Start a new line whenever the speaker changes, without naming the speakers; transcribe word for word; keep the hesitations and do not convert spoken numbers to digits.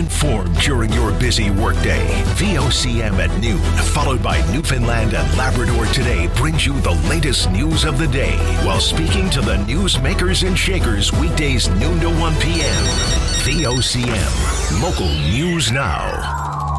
informed during your busy workday. V O C M at noon, followed by Newfoundland and Labrador Today, brings you the latest news of the day while speaking to the newsmakers and shakers weekdays noon to one p.m. V O C M, local news now.